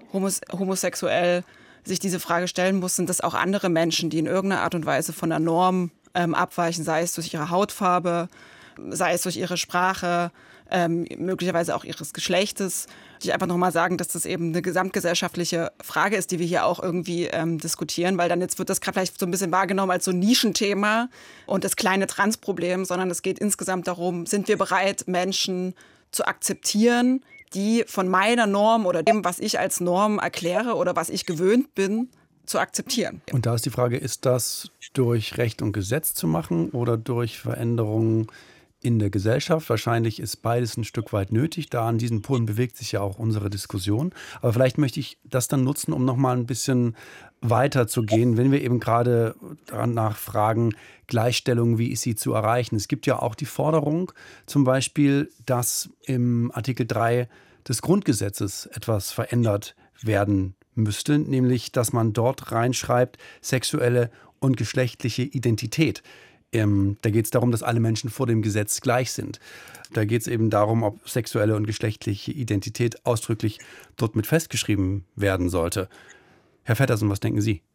homosexuell, sich diese Frage stellen muss, sind das auch andere Menschen, die in irgendeiner Art und Weise von der Norm abweichen, sei es durch ihre Hautfarbe, sei es durch ihre Sprache, möglicherweise auch ihres Geschlechtes. Ich einfach nochmal sagen, dass das eben eine gesamtgesellschaftliche Frage ist, die wir hier auch irgendwie diskutieren, weil dann jetzt wird das gerade vielleicht so ein bisschen wahrgenommen als so ein Nischenthema und das kleine Transproblem, sondern es geht insgesamt darum, sind wir bereit, Menschen zu akzeptieren, die von meiner Norm oder dem, was ich als Norm erkläre oder was ich gewöhnt bin, zu akzeptieren. Und da ist die Frage, ist das durch Recht und Gesetz zu machen oder durch Veränderungen in der Gesellschaft? Wahrscheinlich ist beides ein Stück weit nötig. Da an diesen Polen bewegt sich ja auch unsere Diskussion. Aber vielleicht möchte ich das dann nutzen, um noch mal ein bisschen weiter zu gehen, wenn wir eben gerade danach fragen, Gleichstellung, wie ist sie zu erreichen? Es gibt ja auch die Forderung zum Beispiel, dass im Artikel 3 des Grundgesetzes etwas verändert werden müsste, nämlich, dass man dort reinschreibt, sexuelle und geschlechtliche Identität. Da geht es darum, dass alle Menschen vor dem Gesetz gleich sind. Da geht es eben darum, ob sexuelle und geschlechtliche Identität ausdrücklich dort mit festgeschrieben werden sollte. Herr Feddersen, was denken Sie?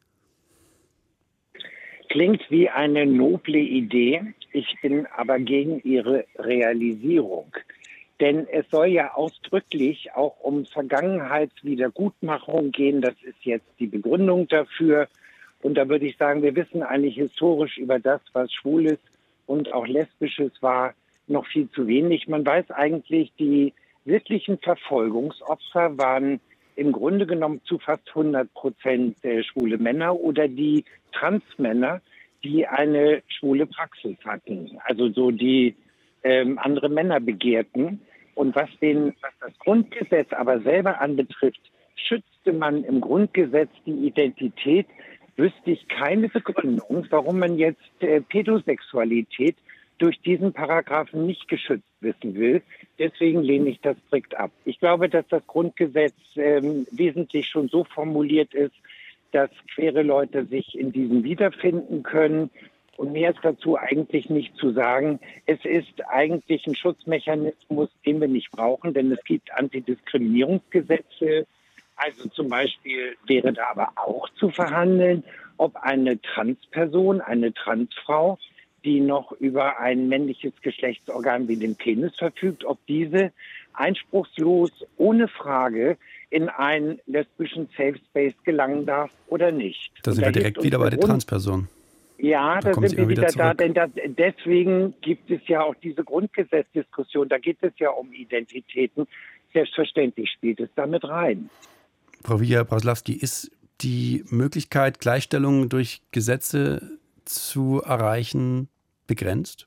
Klingt wie eine noble Idee. Ich bin aber gegen ihre Realisierung. Denn es soll ja ausdrücklich auch um Vergangenheitswiedergutmachung gehen. Das ist jetzt die Begründung dafür. Und da würde ich sagen, wir wissen eigentlich historisch über das, was Schwules und auch Lesbisches war, noch viel zu wenig. Man weiß eigentlich, die wirklichen Verfolgungsopfer waren im Grunde genommen zu fast 100% schwule Männer oder die Transmänner, die eine schwule Praxis hatten. Also so die andere Männer begehrten. Und was das Grundgesetz aber selber anbetrifft, schützte man im Grundgesetz die Identität, wüsste ich keine Begründung, warum man jetzt Pädosexualität durch diesen Paragraphen nicht geschützt wissen will. Deswegen lehne ich das strikt ab. Ich glaube, dass das Grundgesetz wesentlich schon so formuliert ist, dass queere Leute sich in diesem wiederfinden können. Und mehr ist dazu eigentlich nicht zu sagen. Es ist eigentlich ein Schutzmechanismus, den wir nicht brauchen, denn es gibt Antidiskriminierungsgesetze. Also zum Beispiel wäre da aber auch zu verhandeln, ob eine Transperson, eine Transfrau, die noch über ein männliches Geschlechtsorgan wie den Penis verfügt, ob diese einspruchslos, ohne Frage, in einen lesbischen Safe Space gelangen darf oder nicht. Da sind wir direkt wieder bei der Transperson. Ja, da sind wir wieder da, denn deswegen gibt es ja auch diese Grundgesetzdiskussion, da geht es ja um Identitäten. Selbstverständlich spielt es damit rein. Frau Wigia-Braslawski, ist die Möglichkeit, Gleichstellung durch Gesetze zu erreichen, begrenzt?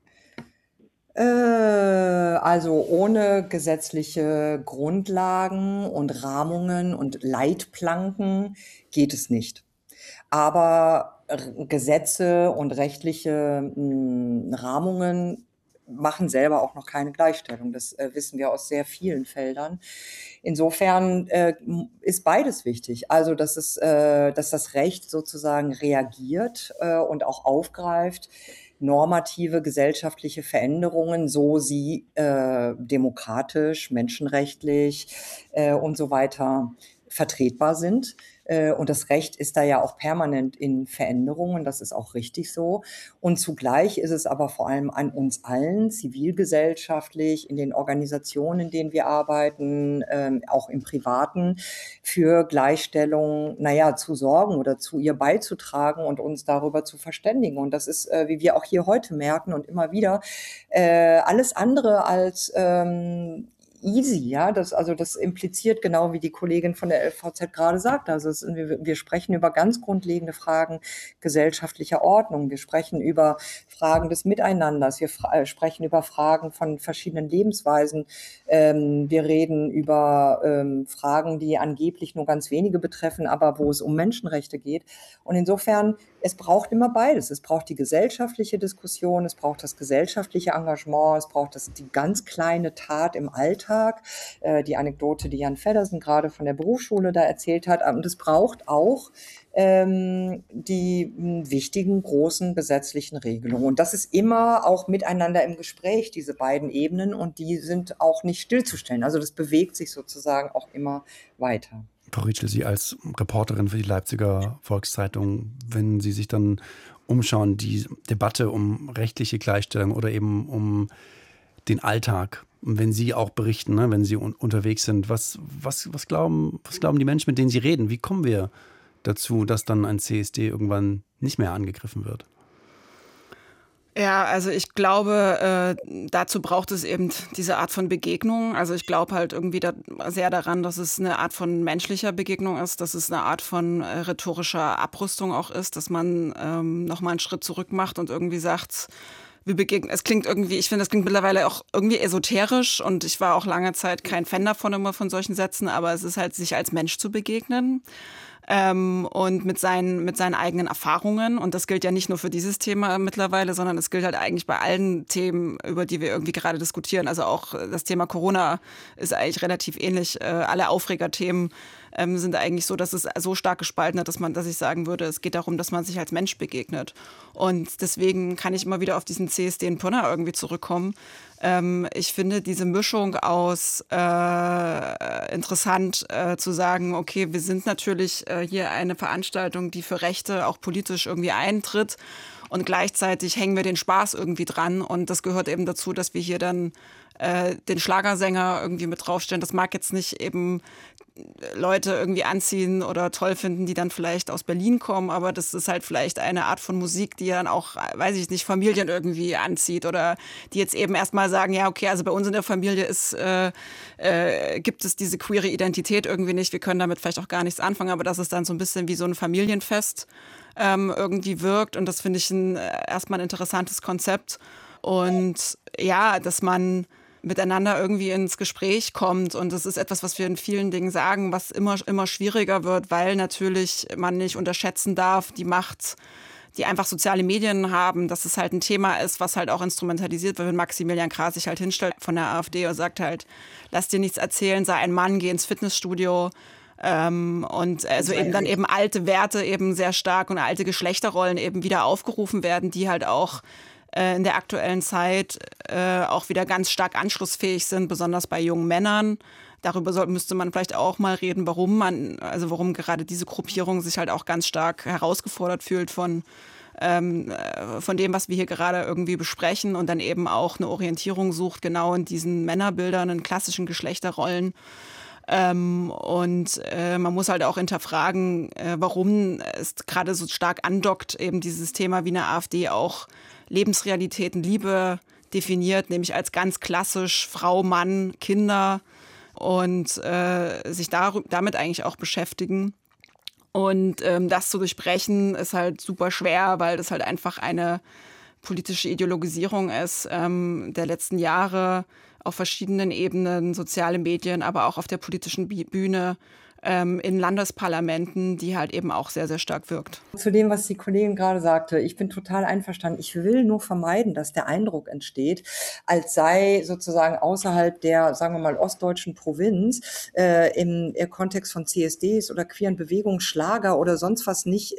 Also ohne gesetzliche Grundlagen und Rahmungen und Leitplanken geht es nicht. Aber Gesetze und rechtliche Rahmungen machen selber auch noch keine Gleichstellung. Das wissen wir aus sehr vielen Feldern. Insofern ist beides wichtig. Also, dass das Recht sozusagen reagiert und auch aufgreift, normative gesellschaftliche Veränderungen, so sie demokratisch, menschenrechtlich und so weiter vertretbar sind. Und das Recht ist da ja auch permanent in Veränderungen, das ist auch richtig so. Und zugleich ist es aber vor allem an uns allen, zivilgesellschaftlich, in den Organisationen, in denen wir arbeiten, auch im Privaten, für Gleichstellung, zu sorgen oder zu ihr beizutragen und uns darüber zu verständigen. Und das ist, wie wir auch hier heute merken und immer wieder, alles andere als easy, ja, das impliziert genau, wie die Kollegin von der LVZ gerade sagt. Also wir sprechen über ganz grundlegende Fragen gesellschaftlicher Ordnung. Wir sprechen über Fragen des Miteinanders. Wir sprechen über Fragen von verschiedenen Lebensweisen. Wir reden über Fragen, die angeblich nur ganz wenige betreffen, aber wo es um Menschenrechte geht. Und insofern, es braucht immer beides. Es braucht die gesellschaftliche Diskussion, es braucht das gesellschaftliche Engagement, es braucht die ganz kleine Tat im Alltag. Die Anekdote, die Jan Feddersen gerade von der Berufsschule da erzählt hat. Und es braucht auch die wichtigen, großen gesetzlichen Regelungen. Und das ist immer auch miteinander im Gespräch, diese beiden Ebenen. Und die sind auch nicht stillzustellen. Also das bewegt sich sozusagen auch immer weiter. Frau Rietschel, Sie als Reporterin für die Leipziger Volkszeitung, wenn Sie sich dann umschauen, die Debatte um rechtliche Gleichstellung oder eben um den Alltag, wenn Sie auch berichten, ne, wenn Sie unterwegs sind, was glauben die Menschen, mit denen Sie reden? Wie kommen wir dazu, dass dann ein CSD irgendwann nicht mehr angegriffen wird? Ja, also ich glaube, dazu braucht es eben diese Art von Begegnung. Also ich glaube halt irgendwie sehr daran, dass es eine Art von menschlicher Begegnung ist, dass es eine Art von rhetorischer Abrüstung auch ist, dass man nochmal einen Schritt zurück macht und irgendwie sagt, wir begegnen. Es klingt irgendwie, ich finde, das klingt mittlerweile auch irgendwie esoterisch und ich war auch lange Zeit kein Fan davon, immer von solchen Sätzen, aber es ist halt, sich als Mensch zu begegnen. Und mit seinen eigenen Erfahrungen. Und das gilt ja nicht nur für dieses Thema mittlerweile, sondern es gilt halt eigentlich bei allen Themen, über die wir irgendwie gerade diskutieren. Also auch das Thema Corona ist eigentlich relativ ähnlich. Alle Aufregerthemen sind eigentlich so, dass es so stark gespalten hat, dass ich sagen würde, es geht darum, dass man sich als Mensch begegnet. Und deswegen kann ich immer wieder auf diesen CSD in Pirna irgendwie zurückkommen. Ich finde diese Mischung aus interessant zu sagen, okay, wir sind natürlich hier eine Veranstaltung, die für Rechte auch politisch irgendwie eintritt und gleichzeitig hängen wir den Spaß irgendwie dran und das gehört eben dazu, dass wir hier dann den Schlagersänger irgendwie mit draufstellen. Das mag jetzt nicht eben Leute irgendwie anziehen oder toll finden, die dann vielleicht aus Berlin kommen, aber das ist halt vielleicht eine Art von Musik, die dann auch, weiß ich nicht, Familien irgendwie anzieht oder die jetzt eben erstmal sagen, ja, okay, also bei uns in der Familie gibt es diese queere Identität irgendwie nicht, wir können damit vielleicht auch gar nichts anfangen, aber dass es dann so ein bisschen wie so ein Familienfest irgendwie wirkt und das finde ich erstmal ein interessantes Konzept und ja, dass man miteinander irgendwie ins Gespräch kommt. Und das ist etwas, was wir in vielen Dingen sagen, was immer schwieriger wird, weil natürlich man nicht unterschätzen darf, die Macht, die einfach soziale Medien haben, dass es halt ein Thema ist, was halt auch instrumentalisiert wird, wenn Maximilian Krah sich halt hinstellt von der AfD und sagt halt, lass dir nichts erzählen, sei ein Mann, geh ins Fitnessstudio. Und also eben dann eben alte Werte eben sehr stark und alte Geschlechterrollen eben wieder aufgerufen werden, die halt auch in der aktuellen Zeit auch wieder ganz stark anschlussfähig sind, besonders bei jungen Männern. Darüber müsste man vielleicht auch mal reden, warum gerade diese Gruppierung sich halt auch ganz stark herausgefordert fühlt von dem, was wir hier gerade irgendwie besprechen und dann eben auch eine Orientierung sucht, genau in diesen Männerbildern, in klassischen Geschlechterrollen. Man muss halt auch hinterfragen, warum es gerade so stark andockt, eben dieses Thema wie eine AfD auch Lebensrealitäten, Liebe definiert, nämlich als ganz klassisch Frau, Mann, Kinder und sich damit eigentlich auch beschäftigen. Und das zu durchbrechen ist halt super schwer, weil das halt einfach eine politische Ideologisierung ist der letzten Jahre auf verschiedenen Ebenen, soziale Medien, aber auch auf der politischen Bühne, in Landesparlamenten, die halt eben auch sehr, sehr stark wirkt. Zu dem, was die Kollegin gerade sagte, ich bin total einverstanden. Ich will nur vermeiden, dass der Eindruck entsteht, als sei sozusagen außerhalb der, sagen wir mal, ostdeutschen Provinz im Kontext von CSDs oder queeren Bewegungen, Schlager oder sonst was nicht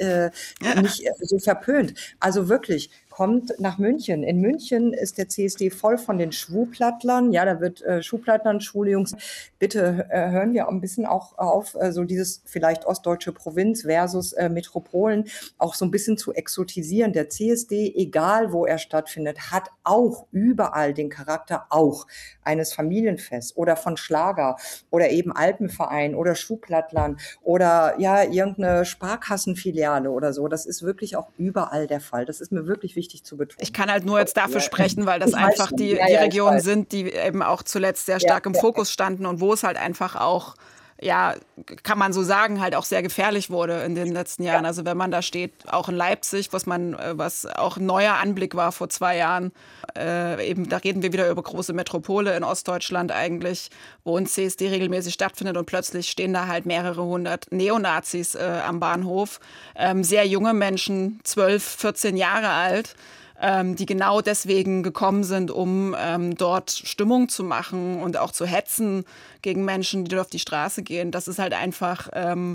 so verpönt. Also wirklich, kommt nach München. In München ist der CSD voll von den Schwuplattlern. Ja, da wird Schwuplattlern, schwule Jungs. Bitte hören wir ein bisschen auch auf, so dieses vielleicht ostdeutsche Provinz versus Metropolen auch so ein bisschen zu exotisieren. Der CSD, egal wo er stattfindet, hat auch überall den Charakter auch eines Familienfests oder von Schlager oder eben Alpenverein oder Schwuplattlern oder ja, irgendeine Sparkassenfiliale oder so. Das ist wirklich auch überall der Fall. Das ist mir wirklich wichtig zu betonen. Ich kann halt nur jetzt dafür sprechen, weil das einfach die Regionen sind, die eben auch zuletzt sehr stark im Fokus standen und wo es halt einfach auch, ja, kann man so sagen, halt auch sehr gefährlich wurde in den letzten Jahren. Also wenn man da steht, auch in Leipzig, was auch ein neuer Anblick war vor 2 Jahren, eben da reden wir wieder über große Metropole in Ostdeutschland eigentlich, wo ein CSD regelmäßig stattfindet und plötzlich stehen da halt mehrere hundert Neonazis am Bahnhof. Sehr junge Menschen, 12, 14 Jahre alt, die genau deswegen gekommen sind, um dort Stimmung zu machen und auch zu hetzen gegen Menschen, die dort auf die Straße gehen. Das ist halt einfach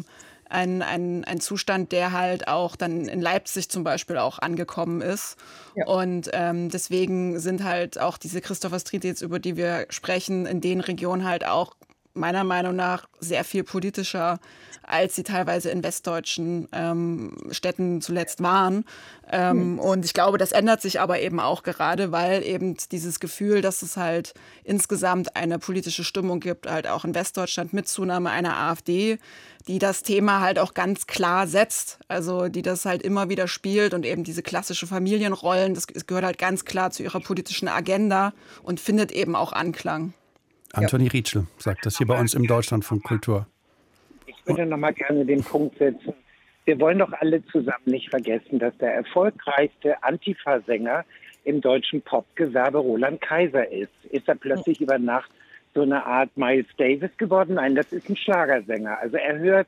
ein Zustand, der halt auch dann in Leipzig zum Beispiel auch angekommen ist. Ja. Und deswegen sind halt auch diese Christopher Street, jetzt über die wir sprechen, in den Regionen halt auch meiner Meinung nach sehr viel politischer, als sie teilweise in westdeutschen Städten zuletzt waren. Und ich glaube, das ändert sich aber eben auch gerade, weil eben dieses Gefühl, dass es halt insgesamt eine politische Stimmung gibt, halt auch in Westdeutschland mit Zunahme einer AfD, die das Thema halt auch ganz klar setzt, also die das halt immer wieder spielt und eben diese klassische Familienrollen, das gehört halt ganz klar zu ihrer politischen Agenda und findet eben auch Anklang. Antoni Rietschel sagt das hier bei uns im Deutschlandfunk Kultur. Ich würde noch mal gerne den Punkt setzen. Wir wollen doch alle zusammen nicht vergessen, dass der erfolgreichste Antifa-Sänger im deutschen Popgewerbe Roland Kaiser ist. Ist er plötzlich über Nacht so eine Art Miles Davis geworden? Nein, das ist ein Schlagersänger. Also er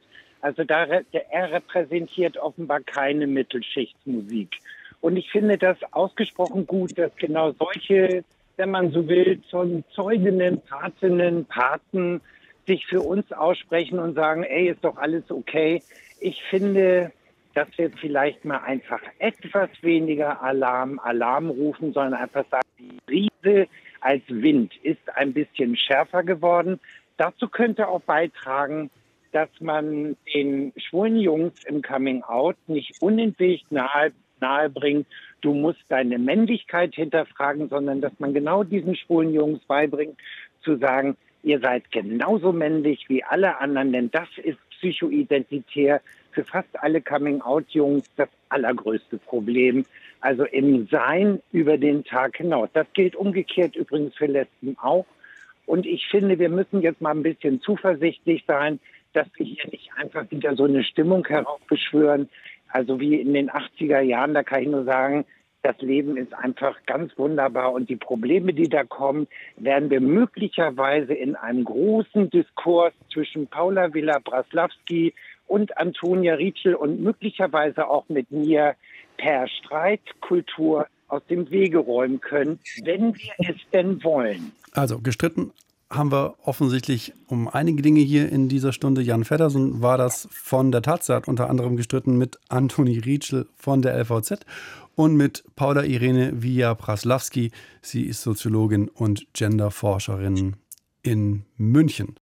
repräsentiert offenbar keine Mittelschichtsmusik. Und ich finde das ausgesprochen gut, dass genau solche, wenn man so will, Zeuginnen, Patinnen, Paten sich für uns aussprechen und sagen, ey, ist doch alles okay. Ich finde, dass wir vielleicht mal einfach etwas weniger Alarm rufen, sondern einfach sagen, die Brise als Wind ist ein bisschen schärfer geworden. Dazu könnte auch beitragen, dass man den schwulen Jungs im Coming Out nicht unentwegt nahe nahebringen, du musst deine Männlichkeit hinterfragen, sondern dass man genau diesen schwulen Jungs beibringt, zu sagen, ihr seid genauso männlich wie alle anderen, denn das ist psychoidentitär für fast alle Coming-out-Jungs das allergrößte Problem. Also im Sein über den Tag hinaus. Das gilt umgekehrt übrigens für Lesben auch. Und ich finde, wir müssen jetzt mal ein bisschen zuversichtlich sein, dass wir hier nicht einfach wieder so eine Stimmung heraufbeschwören. Also wie in den 80er Jahren, da kann ich nur sagen, das Leben ist einfach ganz wunderbar. Und die Probleme, die da kommen, werden wir möglicherweise in einem großen Diskurs zwischen Paula Villa-Braslavsky und Antonia Rietschel und möglicherweise auch mit mir per Streitkultur aus dem Wege räumen können, wenn wir es denn wollen. Also gestritten haben wir offensichtlich um einige Dinge hier in dieser Stunde. Jan Feddersen war das von der taz, hat unter anderem gestritten mit Antonia Rietschel von der LVZ und mit Paula Irene Villa-Braslavsky. Sie ist Soziologin und Genderforscherin in München.